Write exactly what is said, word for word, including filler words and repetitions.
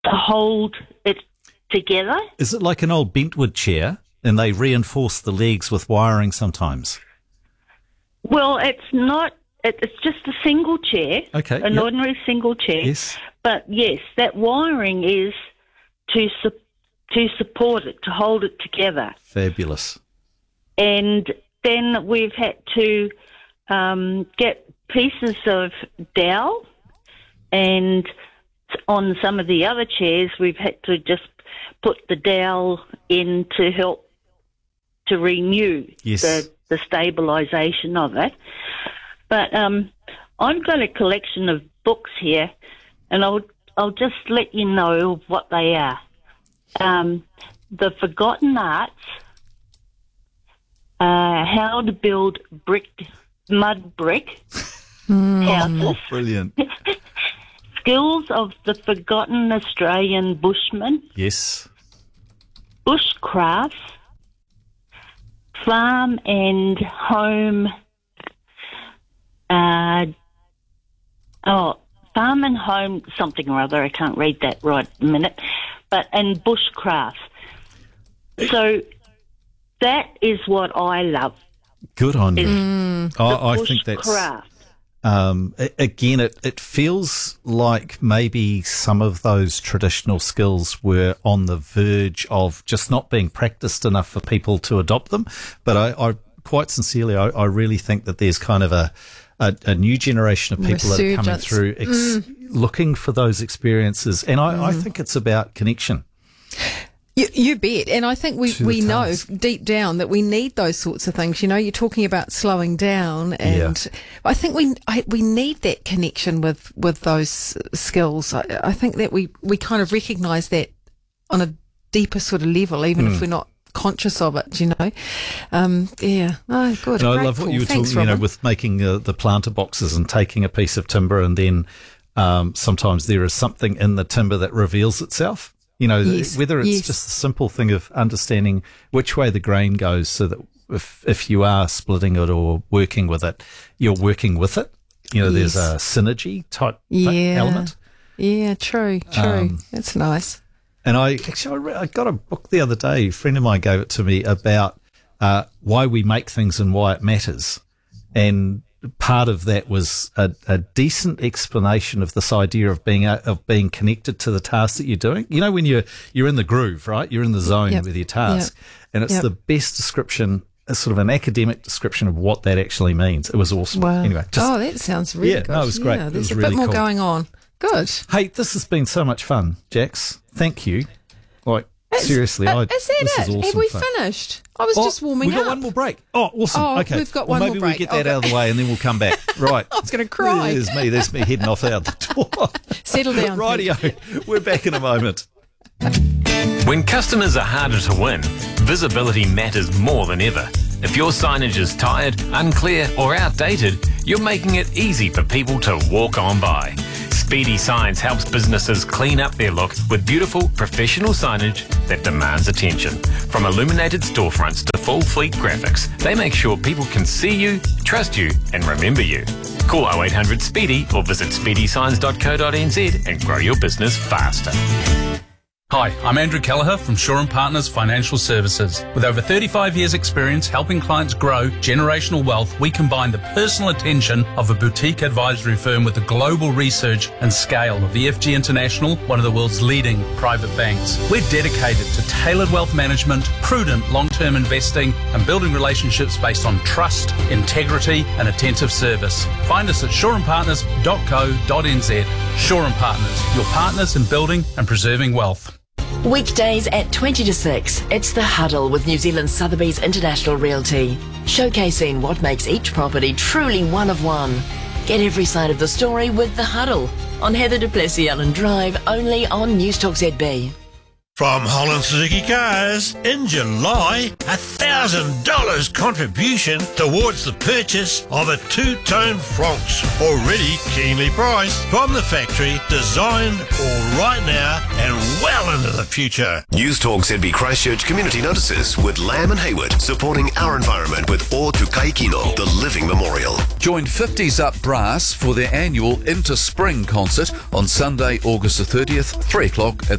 to hold it together. Is it like an old bentwood chair and they reinforce the legs with wiring sometimes? Well, it's not. It, it's just a single chair, Okay, an yep. ordinary single chair. Yes. But yes, that wiring is to su- to support it, to hold it together. Fabulous. And then we've had to um, get pieces of dowel, and on some of the other chairs, we've had to just put the dowel in to help to renew Yes. the, the stabilisation of it. But um, I've got a collection of books here, and I'll I'll just let you know what they are. Um, the Forgotten Arts, uh, How to Build Brick, Mud Brick Houses, Oh, brilliant. Skills of the Forgotten Australian Bushman, Yes. Bushcraft, Farm and Home, uh, oh, Farm and Home something or other, I can't read that right a minute, but, and Bushcraft. So that is what I love. Good on you. Mm. I, I think that's... Bushcraft. Um, a- again, it, it feels like maybe some of those traditional skills were on the verge of just not being practiced enough for people to adopt them. But I, I quite sincerely, I, I really think that there's kind of a, a, a new generation of people that are coming Resurgence. through ex- Mm. looking for those experiences. And I, I think it's about connection. You, you bet. And I think we, To the we know task. deep down that we need those sorts of things. You know, you're talking about slowing down, and I think we I, we need that connection with, with those skills. I, I think that we, we kind of recognise that on a deeper sort of level, even Hmm. if we're not conscious of it, you know. Um, yeah. Oh, good. And I Great love what call. you were Thanks, talking, you know, Robin. with making uh, the planter boxes and taking a piece of timber, and then um, sometimes there is something in the timber that reveals itself. You know, Yes, whether it's yes. just the simple thing of understanding which way the grain goes, so that if if you are splitting it or working with it, you're working with it. You know, there's a Yes. synergy type Yeah. element. Yeah, true, true. Um, That's nice. And I actually I, re- I got a book the other day. A friend of mine gave it to me about uh, why we make things and why it matters. And part of that was a, a decent explanation of this idea of being uh, of being connected to the task that you're doing. You know, when you're you're in the groove, right? You're in the zone Yep. with your task, and it's Yep. the best description, a sort of an academic description of what that actually means. It was awesome. Wow. Anyway, just, oh, that sounds really yeah, good. no, it was great. Yeah, It there's was a really bit more cool. going on. Good. Hey, this has been so much fun, Jax. Thank you. Like Is- seriously, uh, I is that this it? is awesome Have we fun. finished? I was Oh, just warming we've got up. one more break. Oh, awesome. Oh, okay. we've got well, one maybe more we break. get that Okay. out of the way and then we'll come back. Right. I was going to cry. There's me. There's me heading off out the door. Settle down. Rightio. We're back in a moment. When customers are harder to win, visibility matters more than ever. If your signage is tired, unclear or outdated, you're making it easy for people to walk on by. Speedy Signs helps businesses clean up their look with beautiful, professional signage that demands attention. From illuminated storefronts to full fleet graphics, they make sure people can see you, trust you and remember you. Call oh eight hundred SPEEDY or visit speedy signs dot co dot n z and grow your business faster. Hi, I'm Andrew Kelleher from Shaw and Partners Financial Services. With over thirty-five years experience helping clients grow generational wealth, we combine the personal attention of a boutique advisory firm with the global research and scale of E F G International, one of the world's leading private banks. We're dedicated to tailored wealth management, prudent long-term investing, and building relationships based on trust, integrity, and attentive service. Find us at shaw and partners dot co dot n z. Shaw and Partners, your partners in building and preserving wealth. Weekdays at twenty to six, it's The Huddle with New Zealand Sotheby's International Realty, showcasing what makes each property truly one of one. Get every side of the story with The Huddle on Heather du Plessis Allen Drive, only on News Talk Z B. From Holland Suzuki Cars, in July, a one thousand dollars contribution towards the purchase of a two-tone Francs, already keenly priced, from the factory, designed for right now and well into the future. News Talk Z B Christchurch Community Notices with Lamb and Hayward, supporting our environment with O Tukai Kino, the Living Memorial. Join fifties Up Brass for their annual Into Spring concert on Sunday, August the thirtieth, three o'clock at